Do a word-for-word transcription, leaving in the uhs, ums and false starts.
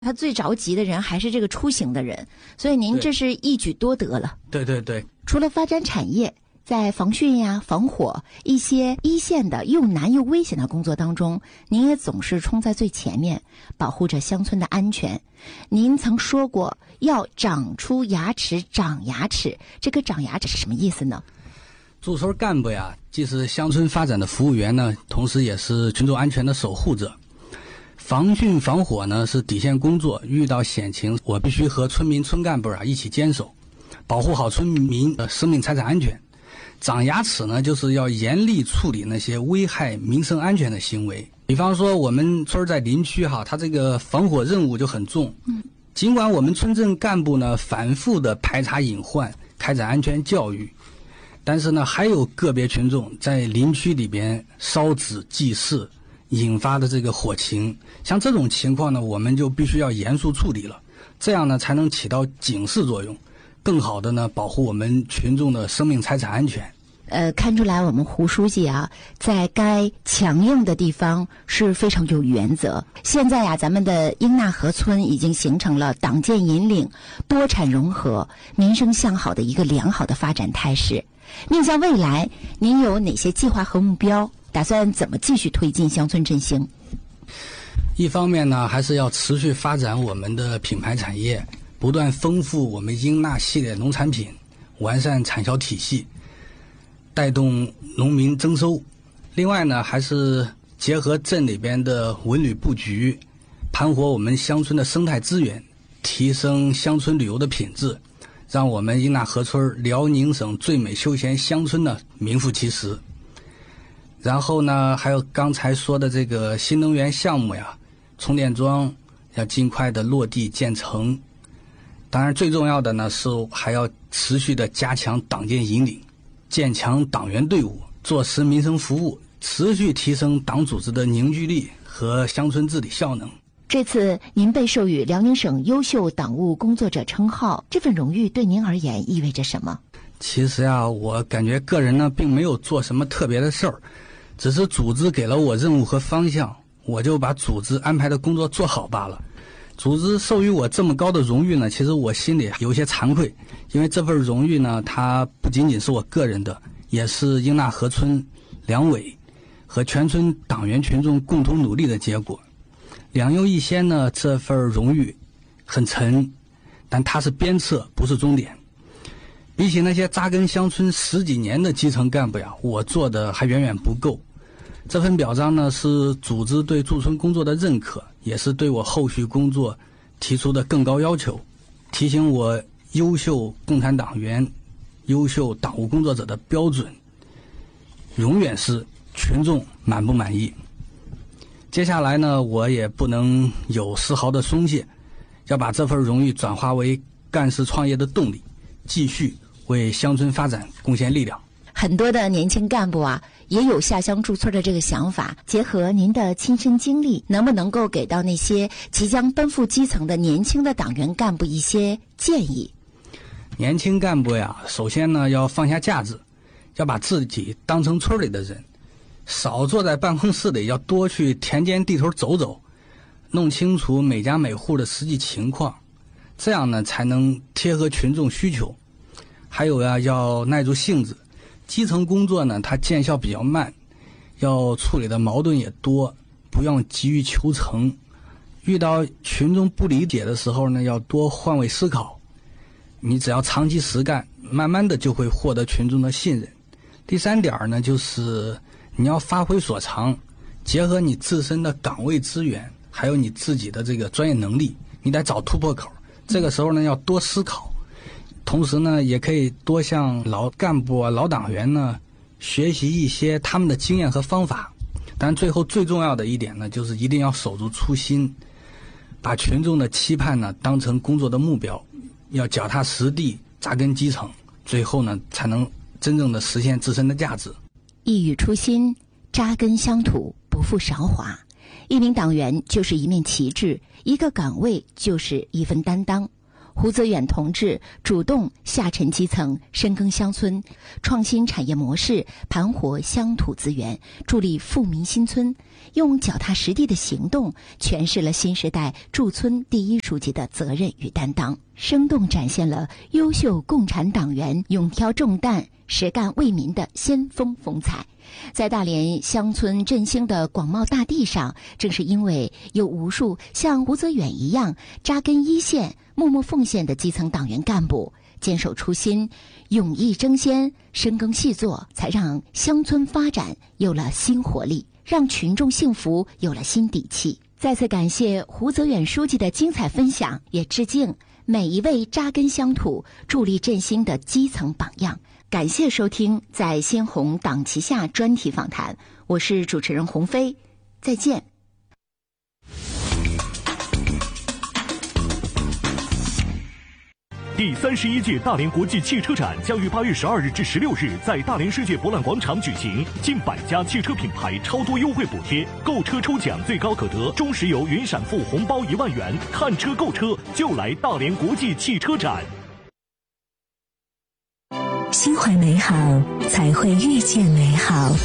他最着急的人还是这个出行的人，所以您这是一举多得了。 对对对， 除了发展产业，在防汛呀、防火一些一线的又难又危险的工作当中，您也总是冲在最前面，保护着乡村的安全。您曾说过要长出牙齿，长牙齿，这个长牙齿是什么意思呢？ 驻村干部呀，既是乡村发展的服务员呢，同时也是群众安全的守护者。防汛防火呢是底线工作，遇到险情，我必须和村民村干部啊一起坚守，保护好村民的生命财产安全。长牙齿呢，就是要严厉处理那些危害民生安全的行为。比方说，我们村在林区哈，它这个防火任务就很重。嗯，尽管我们村镇干部呢反复的排查隐患，开展安全教育，但是呢，还有个别群众在林区里边烧纸祭祀，引发的这个火情。像这种情况呢，我们就必须要严肃处理了，这样呢才能起到警示作用，更好的呢保护我们群众的生命财产安全。 呃，看出来我们胡书记啊，在该强硬的地方是非常有原则。现在呀、啊，咱们的英纳河村已经形成了党建引领、多产融合、民生向好的一个良好的发展态势。面向未来，您有哪些计划和目标？打算怎么继续推进乡村振兴？ 一方面呢，还是要持续发展我们的品牌产业，不断丰富我们英纳系列农产品，完善产销体系，带动农民增收。另外呢，还是结合镇里边的文旅布局，盘活我们乡村的生态资源，提升乡村旅游的品质，让我们英纳河村辽宁省最美休闲乡村呢名副其实。然后呢，还有刚才说的这个新能源项目呀，充电桩要尽快的落地建成。当然最重要的呢是还要持续的加强党建引领，建强党员队伍，做实民生服务，持续提升党组织的凝聚力和乡村治理效能。 这次您被授予辽宁省优秀党务工作者称号，这份荣誉对您而言意味着什么？ 其实呀，我感觉个人呢并没有做什么特别的事儿，只是组织给了我任务和方向，我就把组织安排的工作做好罢了。组织授予我这么高的荣誉呢，其实我心里有些惭愧，因为这份荣誉呢，它不仅仅是我个人的，也是英纳河村两委和全村党员群众共同努力的结果。两优一先呢，这份荣誉很沉，但它是鞭策，不是终点。比起那些扎根乡村十几年的基层干部呀，我做的还远远不够。这份表彰呢，是组织对驻村工作的认可，也是对我后续工作提出的更高要求，提醒我优秀共产党员、优秀党务工作者的标准永远是群众满不满意。接下来呢，我也不能有丝毫的松懈，要把这份荣誉转化为干事创业的动力，继续为乡村发展贡献力量。 很多的年轻干部啊，也有下乡驻村的这个想法。结合您的亲身经历，能不能够给到那些即将奔赴基层的年轻的党员干部一些建议？ 年轻干部呀，首先呢要放下架子，要把自己当成村里的人，少坐在办公室里，要多去田间地头走走，弄清楚每家每户的实际情况，这样呢才能贴合群众需求。还有呀，要耐住性子。基层工作呢，它见效比较慢，要处理的矛盾也多，不要急于求成。遇到群众不理解的时候呢，要多换位思考。你只要长期实干，慢慢的就会获得群众的信任。第三点呢，就是你要发挥所长，结合你自身的岗位资源，还有你自己的这个专业能力，你得找突破口。这个时候呢，要多思考。同时呢，也可以多向老干部啊、老党员呢学习一些他们的经验和方法。但最后最重要的一点呢，就是一定要守住初心，把群众的期盼呢当成工作的目标，要脚踏实地，扎根基层，最后呢才能真正的实现自身的价值。 一语初心，扎根乡土，不负韶华。一名党员就是一面旗帜，一个岗位就是一份担当。 胡泽远同志主动下沉基层，深耕乡村，创新产业模式，盘活乡土资源，助力富民新村，用脚踏实地的行动诠释了新时代驻村第一书记的责任与担当，生动展现了优秀共产党员勇挑重担、实干为民的先锋风采。在大连乡村振兴的广袤大地上，正是因为有无数像胡泽远一样扎根一线、默默奉献的基层党员干部，坚守初心，勇毅争先，深耕细作，才让乡村发展有了新活力，让群众幸福有了新底气。再次感谢胡泽远书记的精彩分享，也致敬每一位扎根乡土、助力振兴的基层榜样。感谢收听在鲜红党旗下专题访谈，我是主持人洪飞，再见。 第三十一届大连国际汽车展将于八月十二日至十六日在大连世界博览广场举行，近百家汽车品牌超多优惠补贴，购车抽奖最高可得中石油云闪付红包一万元，看车购车就来大连国际汽车展。 心怀美好，才会遇见美好。